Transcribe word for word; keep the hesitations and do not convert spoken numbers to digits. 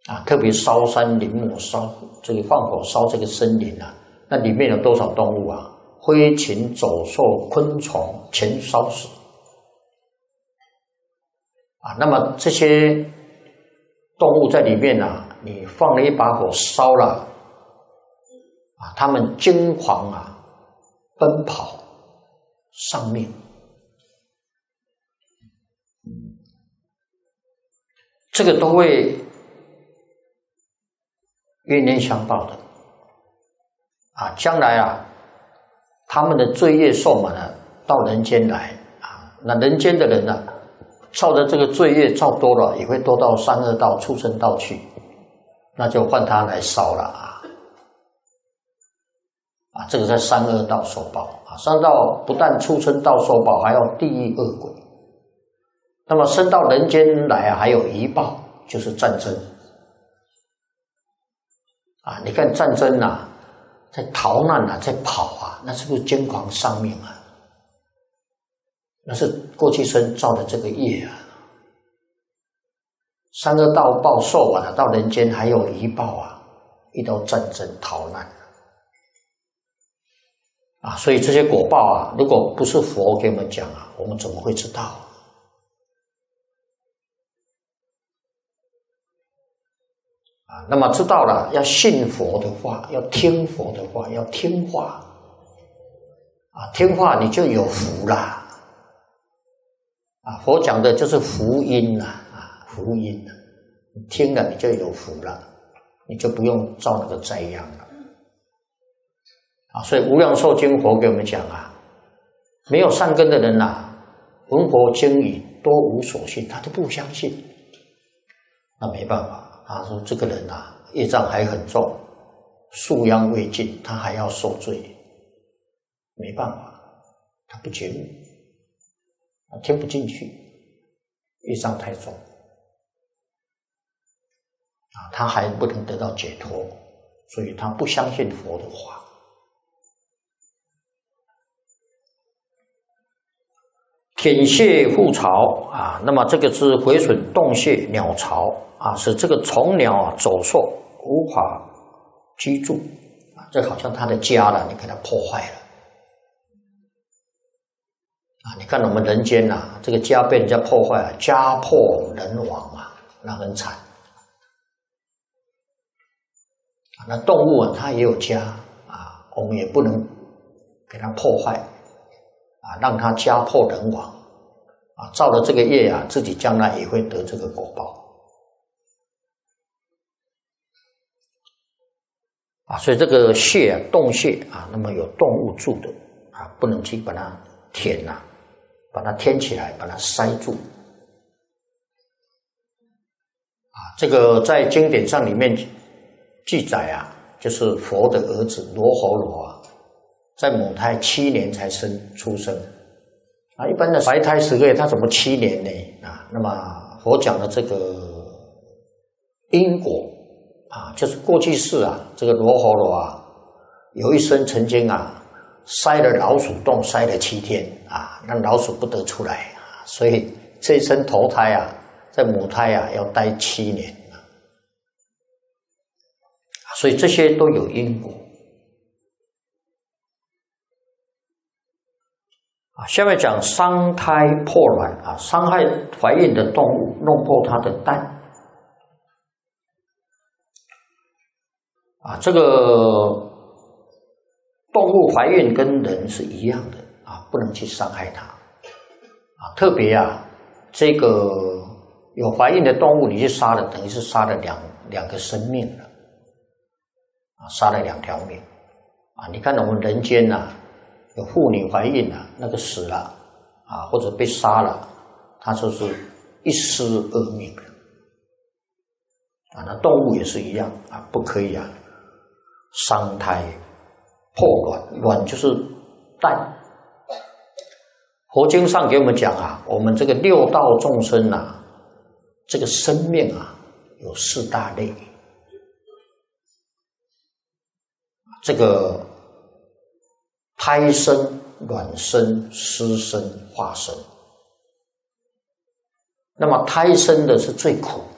啊，特别烧山林木，烧这个放火烧这个森林啊，那里面有多少动物啊？飞禽走兽、昆虫全烧死啊。那么这些动物在里面啊，你放了一把火烧了啊，它们惊狂啊，奔跑，丧命。这个都会冤冤相报的啊！将来啊，他们的罪业受满了，到人间来啊。那人间的人呢、啊，造的这个罪业造多了，也会多到三恶道、畜生道去，那就换他来烧了啊！啊，这个在三恶道受报啊。三恶道不但畜生道受报，还要地狱恶鬼。那么升到人间来啊，还有一报，就是战争啊！你看战争啊，在逃难啊，在跑啊，那是不是惊狂丧命啊？那是过去生造的这个业啊。三恶道报受完了，到人间还有一报啊，遇到战争逃难啊，所以这些果报啊，如果不是佛给我们讲啊，我们怎么会知道？啊，那么知道了，要信佛的话，要听佛的话，要听话啊，听话你就有福啦。啊，佛讲的就是福音啦，啊，福音啦，你听了你就有福了，你就不用造那个灾殃了。啊，所以《无量寿经》佛给我们讲啊，没有善根的人啊，闻佛经语多无所信，他就不相信，那没办法。他说：“这个人啊，业障还很重，宿殃未尽，他还要受罪，没办法，他不觉悟，他听不进去，业障太重啊，他还不能得到解脱，所以他不相信佛的话。舔蟹覆巢啊，那么这个是毁损洞穴、鸟巢。”啊，使这个虫鸟啊走兽无法居住啊，这好像他的家了，你给他破坏了啊！你看我们人间呐、啊，这个家被人家破坏了，家破人亡啊，那很惨啊。那动物啊，它也有家啊，我们也不能给它破坏啊，让它家破人亡啊，造了这个业啊，自己将来也会得这个果报。啊，所以这个穴啊，洞穴啊，那么有动物住的啊，不能去把它填呐、啊，把它填起来，把它塞住。啊，这个在经典上里面记载啊，就是佛的儿子罗睺罗啊，在母胎七年才生出生啊，一般的怀胎十个月，他怎么七年呢？啊，那么佛讲的这个因果。啊，就是过去世啊，这个罗睺罗啊，有一生曾经啊，塞了老鼠洞，塞了七天啊，让老鼠不得出来啊，所以这一生投胎啊，在母胎啊要待七年啊，所以这些都有因果啊。下面讲伤胎破卵啊，伤害怀孕的动物，弄破它的蛋。啊，这个动物怀孕跟人是一样的啊，不能去伤害它啊。特别啊，这个有怀孕的动物，你去杀了，等于是杀了两两个生命了啊，杀了两条命啊。你看我们人间呐、啊，有妇女怀孕啊，那个死了啊，或者被杀了，它就是一尸二命了啊。那动物也是一样啊，不可以啊。伤胎破卵，卵就是蛋。佛经上给我们讲啊，我们这个六道众生啊，这个生命啊，有四大类。这个胎生、卵生、湿生、化生。那么胎生的是最苦